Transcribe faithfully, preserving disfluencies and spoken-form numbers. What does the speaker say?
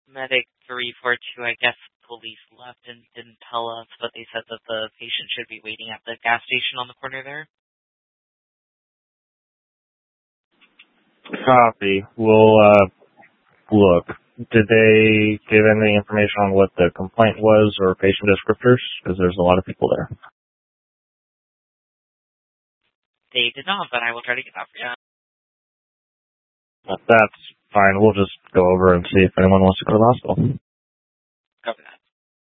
Medic three four two, I guess police left and didn't tell us, but they said that the patient should be waiting at the gas station on the corner there. Copy. We'll, uh, look. Did they give any information on what the complaint was or patient descriptors? Because there's a lot of people there. They did not, but I will try to get that for you. That's fine. We'll just go over and see if anyone wants to go to the hospital.